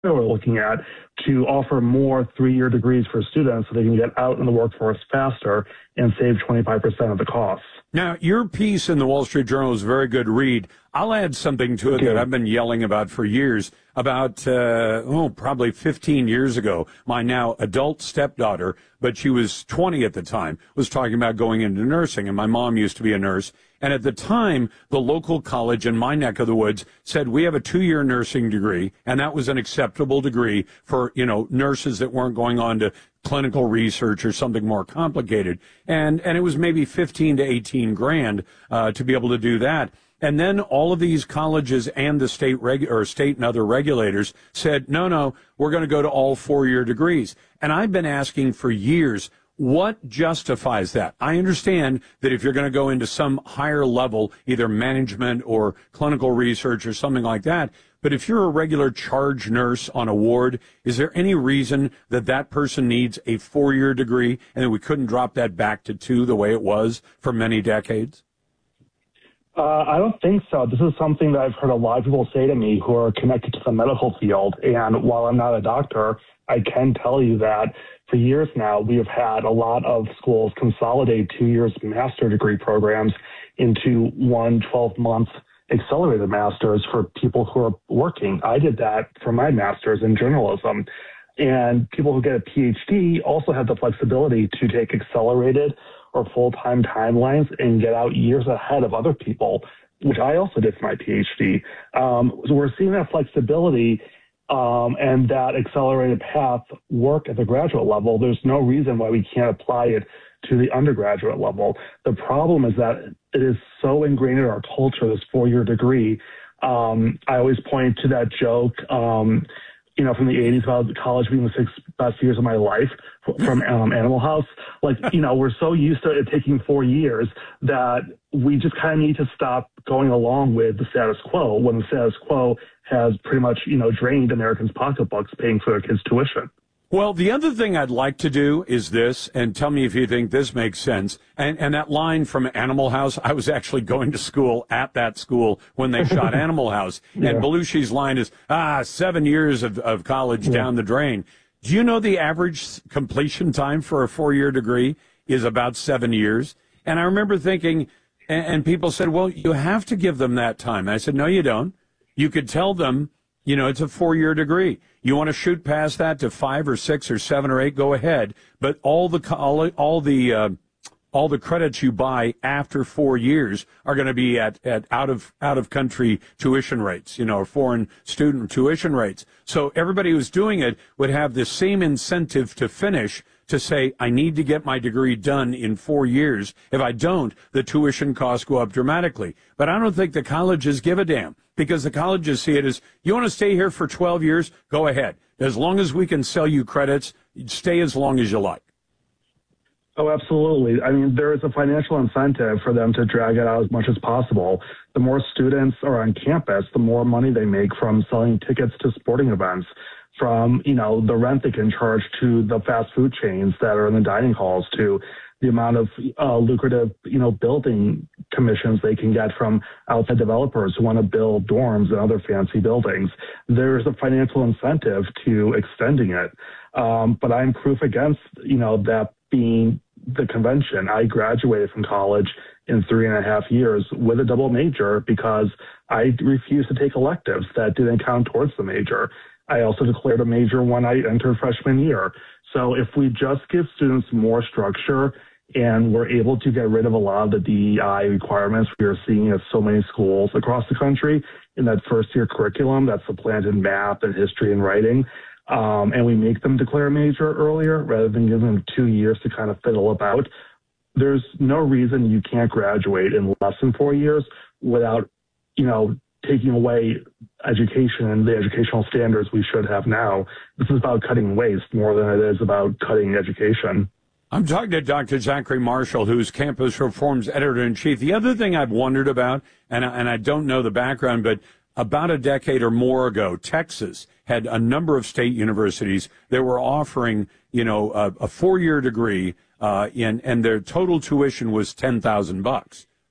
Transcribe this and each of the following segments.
we're looking at to offer more 3-year degrees for students so they can get out in the workforce faster and save 25% of the costs. Now, your piece in the Wall Street Journal is a very good read. I'll add something to it that I've been yelling about for years. About, probably 15 years ago, my now adult stepdaughter, but she was 20 at the time, was talking about going into nursing, and my mom used to be a nurse. And at the time, the local college in my neck of the woods said, we have a 2-year nursing degree, and that was an acceptable degree for, nurses that weren't going on to clinical research or something more complicated. And it was maybe 15 to 18 grand to be able to do that. And then all of these colleges and the state and other regulators said, no, we're going to go to all 4-year degrees. And I've been asking for years, what justifies that? I understand that if you're going to go into some higher level, either management or clinical research or something like that, but if you're a regular charge nurse on a ward, is there any reason that that person needs a 4-year degree and that we couldn't drop that back to 2 the way it was for many decades? I don't think so. This is something that I've heard a lot of people say to me who are connected to the medical field. And while I'm not a doctor, I can tell you that for years now, we have had a lot of schools consolidate 2 years master degree programs into one 12-month accelerated master's for people who are working. I did that for my master's in journalism. And people who get a PhD also have the flexibility to take accelerated or full-time timelines and get out years ahead of other people, which I also did for my PhD. So we're seeing that flexibility and that accelerated path work at the graduate level. There's no reason why we can't apply it to the undergraduate level. The problem is that it is so ingrained in our culture, this 4-year degree. I always point to that joke, from the 80s about college being the 6 best years of my life from Animal House. We're so used to it taking 4 years that we just kind of need to stop going along with the status quo when the status quo has pretty much, drained Americans' pocketbooks paying for their kids' tuition. Well, the other thing I'd like to do is this, and tell me if you think this makes sense. And that line from Animal House, I was actually going to school at that school when they shot Animal House. Yeah. And Belushi's line is, 7 years of college down the drain. Do you know the average completion time for a 4-year degree is about 7 years? And I remember thinking, and people said, well, you have to give them that time. And I said, no, you don't. You could tell them, it's a 4-year degree. You want to shoot past that to 5 or 6 or 7 or 8, go ahead. But all the credits you buy after 4 years are going to be at out of country tuition rates, or foreign student tuition rates. So everybody who's doing it would have the same incentive to finish, to say, I need to get my degree done in 4 years. If I don't, the tuition costs go up dramatically. But I don't think the colleges give a damn, because the colleges see it as, you want to stay here for 12 years? Go ahead. As long as we can sell you credits, stay as long as you like. Oh, absolutely. I mean, there is a financial incentive for them to drag it out as much as possible. The more students are on campus, the more money they make from selling tickets to sporting events, from, the rent they can charge to the fast food chains that are in the dining halls, to the amount of lucrative, building commissions they can get from outside developers who want to build dorms and other fancy buildings. There's a financial incentive to extending it. But I'm proof against, that being the convention. I graduated from college in 3.5 years with a double major because I refused to take electives that didn't count towards the major. I also declared a major when I entered freshman year. So if we just give students more structure and we're able to get rid of a lot of the DEI requirements we are seeing at so many schools across the country in that first-year curriculum that's supplanted math and history and writing, and we make them declare a major earlier rather than give them 2 years to kind of fiddle about, there's no reason you can't graduate in less than 4 years without, taking away education and the educational standards we should have now. This is about cutting waste more than it is about cutting education. I'm talking to Dr. Zachary Marshall, who's Campus Reform's editor-in-chief. The other thing I've wondered about, and I don't know the background, but about a decade or more ago, Texas had a number of state universities that were offering, a 4-year degree, and their total tuition was $10,000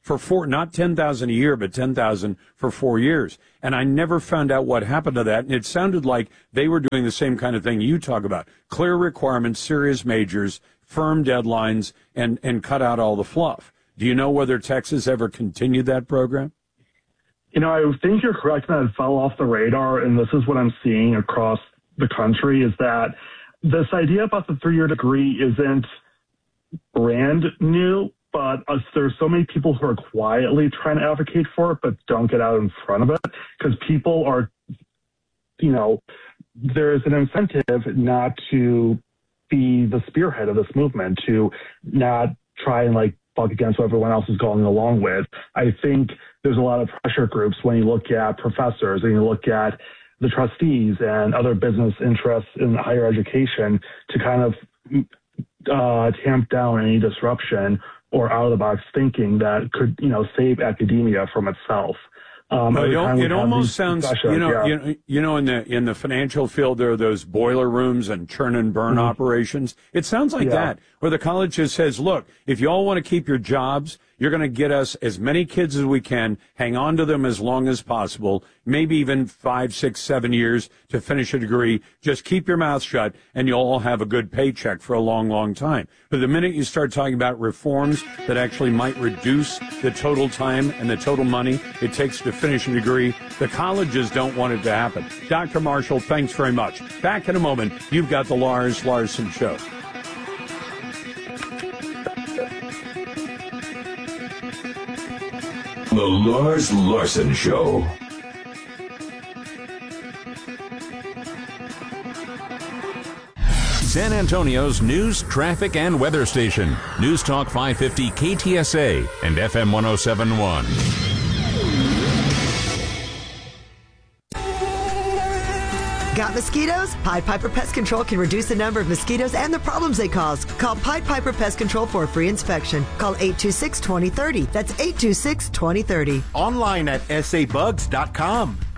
for not 10,000 a year, but 10,000 for 4 years. And I never found out what happened to that. And it sounded like they were doing the same kind of thing you talk about. Clear requirements, serious majors, firm deadlines, and cut out all the fluff. Do you know whether Texas ever continued that program? You know, I think you're correct that it fell off the radar, and this is what I'm seeing across the country, is that this idea about the 3-year degree isn't brand new, but there's so many people who are quietly trying to advocate for it, but don't get out in front of it, because people are, you know, there's an incentive not to be the spearhead of this movement, to not try and like buck against what everyone else is going along with. I think there's a lot of pressure groups when you look at professors and you look at the trustees and other business interests in higher education to kind of tamp down any disruption or out of the box thinking that could, you know, save academia from itself. It almost sounds, in the financial field, there are those boiler rooms and churn and burn operations. It sounds like that, where the college just says, look, if you all want to keep your jobs, you're going to get us as many kids as we can, hang on to them as long as possible, maybe even 5, 6, 7 years to finish a degree. Just keep your mouth shut and you'll all have a good paycheck for a long, long time. But the minute you start talking about reforms that actually might reduce the total time and the total money it takes to finish a degree, the colleges don't want it to happen. Dr. Marshall, thanks very much. Back in a moment, you've got the Lars Larson Show. The Lars Larson Show. San Antonio's news, traffic, and weather station. News Talk 550 KTSA and FM 107.1. Got mosquitoes? Pied Piper Pest Control can reduce the number of mosquitoes and the problems they cause. Call Pied Piper Pest Control for a free inspection. Call 826-2030. That's 826-2030. Online at sabugs.com.